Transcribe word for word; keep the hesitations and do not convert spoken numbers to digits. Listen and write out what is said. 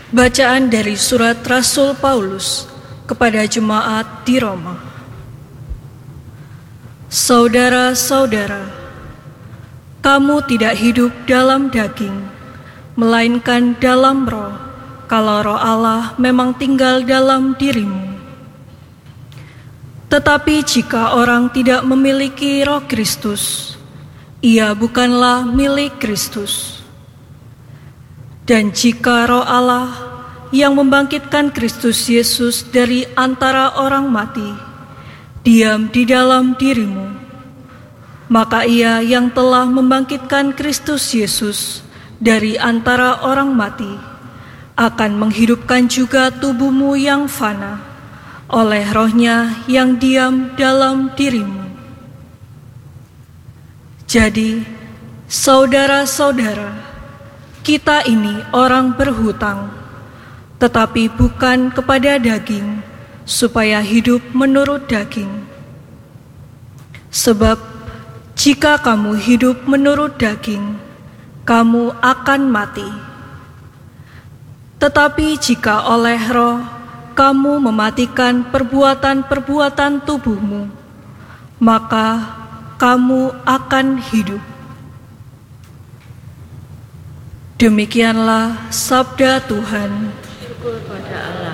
Bacaan dari surat Rasul Paulus kepada jemaat di Roma. Saudara-saudara, kamu tidak hidup dalam daging, melainkan dalam roh, kalau roh Allah memang tinggal dalam dirimu. Tetapi jika orang tidak memiliki roh Kristus, ia bukanlah milik Kristus. Dan jika roh Allah yang membangkitkan Kristus Yesus dari antara orang mati diam di dalam dirimu, maka ia yang telah membangkitkan Kristus Yesus dari antara orang mati akan menghidupkan juga tubuhmu yang fana oleh rohnya yang diam dalam dirimu. Jadi, saudara-saudara, kita ini orang berhutang, tetapi bukan kepada daging, supaya hidup menurut daging. Sebab jika kamu hidup menurut daging, kamu akan mati. Tetapi jika oleh roh kamu mematikan perbuatan-perbuatan tubuhmu, maka kamu akan hidup. Demikianlah sabda Tuhan. Syukur pada Allah.